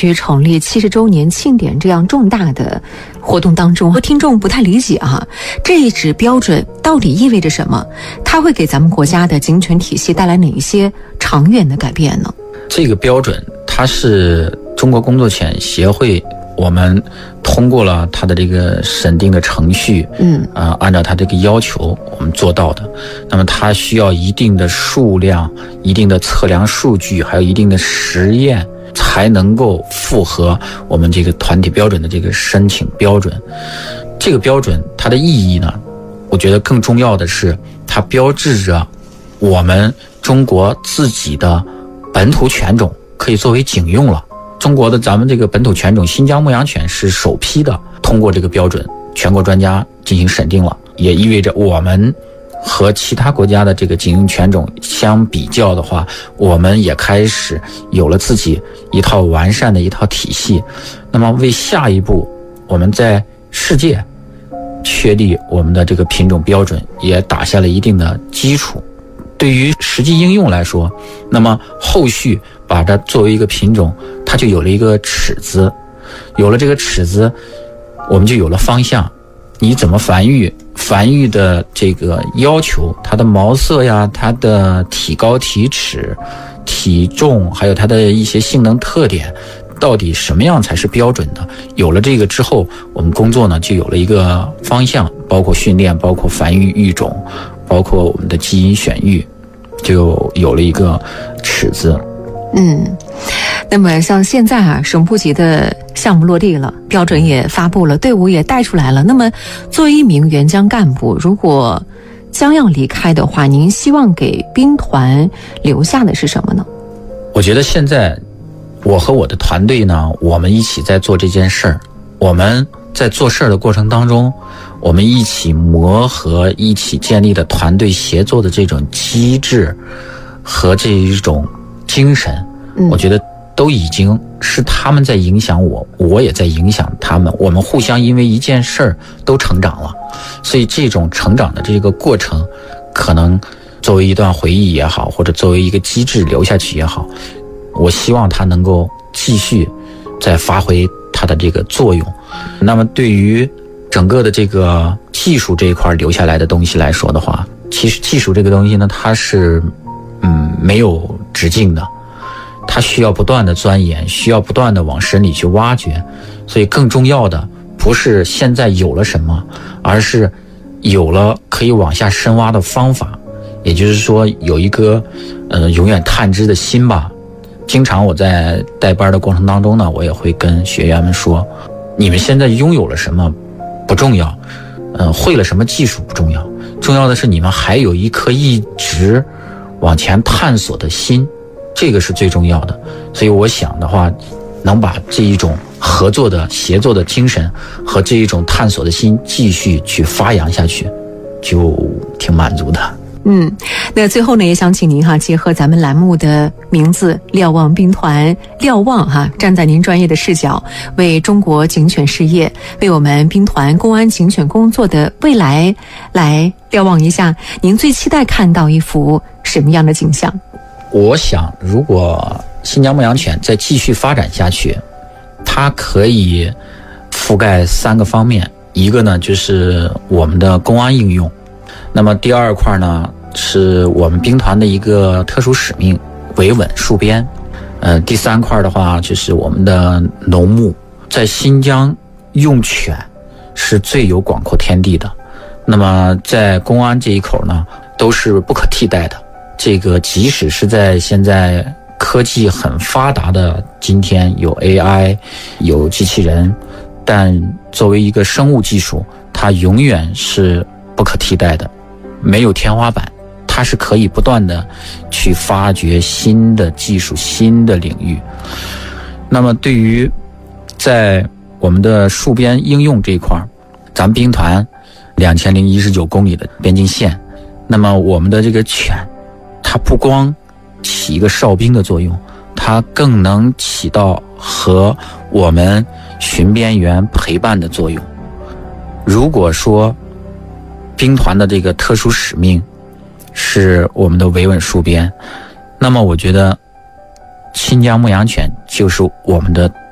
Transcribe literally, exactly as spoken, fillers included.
局成立七十周年庆典这样重大的活动当中，和听众不太理解哈，这一纸标准到底意味着什么？它会给咱们国家的警犬体系带来哪一些长远的改变呢？ 这个标准它是中国工作犬协会，我们通过了它的这个审定的程序，嗯，啊、呃，按照它这个要求我们做到的。那么它需要一定的数量、一定的测量数据，还有一定的实验，才能够符合我们这个团体标准的这个申请标准。这个标准它的意义呢，我觉得更重要的是，它标志着我们中国自己的本土犬种可以作为警用了。中国的咱们这个本土犬种新疆牧羊犬是首批的通过这个标准，全国专家进行审定了，也意味着我们和其他国家的这个警用犬种相比较的话，我们也开始有了自己一套完善的一套体系。那么为下一步我们在世界确立我们的这个品种标准也打下了一定的基础。对于实际应用来说，那么后续把它作为一个品种，它就有了一个尺子，有了这个尺子，我们就有了方向。你怎么繁育，繁育的这个要求，它的毛色呀，它的体高体尺、体重，还有它的一些性能特点，到底什么样才是标准的？有了这个之后，我们工作呢就有了一个方向，包括训练，包括繁育育种，包括我们的基因选育，就有了一个尺子。 嗯，那么像现在啊，省部级的项目落地了，标准也发布了，队伍也带出来了。那么作为一名援疆干部，如果将要离开的话，您希望给兵团留下的是什么呢？ 我觉得现在我和我的团队呢，我们一起在做这件事儿。我们在做事儿的过程当中，我们一起磨合，一起建立的团队协作的这种机制和这一种精神，我觉得都已经是他们在影响我，我也在影响他们，我们互相因为一件事儿都成长了。所以这种成长的这个过程，可能作为一段回忆也好，或者作为一个机制留下去也好，我希望它能够继续再发挥它的这个作用。那么对于整个的这个技术这一块留下来的东西来说的话，其实技术这个东西呢，它是嗯没有直径的，它需要不断的钻研，需要不断的往深里去挖掘。所以更重要的不是现在有了什么，而是有了可以往下深挖的方法，也就是说有一个呃永远探知的心吧。经常我在带班的过程当中呢，我也会跟学员们说，你们现在拥有了什么不重要，嗯、呃，会了什么技术不重要，重要的是你们还有一颗一直往前探索的心，这个是最重要的。所以我想的话，能把这一种合作的协作的精神和这一种探索的心继续去发扬下去，就挺满足的。 嗯，那最后呢，也想请您哈，结合咱们栏目的名字“瞭望兵团”，瞭望哈，站在您专业的视角，为中国警犬事业，为我们兵团公安警犬工作的未来来瞭望一下，您最期待看到一幅什么样的景象？ 我想，如果新疆牧羊犬再继续发展下去，它可以覆盖三个方面，一个呢就是我们的公安应用。那么第二块呢，是我们兵团的一个特殊使命，维稳戍边。呃，第三块的话，就是我们的农牧，在新疆用犬是最有广阔天地的。那么在公安这一口呢，都是不可替代的。这个即使是在现在科技很发达的今天，有 A I， 有机器人，但作为一个生物技术，它永远是不可替代的。没有天花板，它是可以不断的去发掘新的技术、新的领域。那么对于在我们的戍边应用这一块，咱们兵团两千零一十九公里的边境线，那么我们的这个犬，它不光起一个哨兵的作用，它更能起到和我们巡边员陪伴的作用。如果说兵团的这个特殊使命是我们的维稳戍边，那么我觉得新疆牧羊犬就是我们的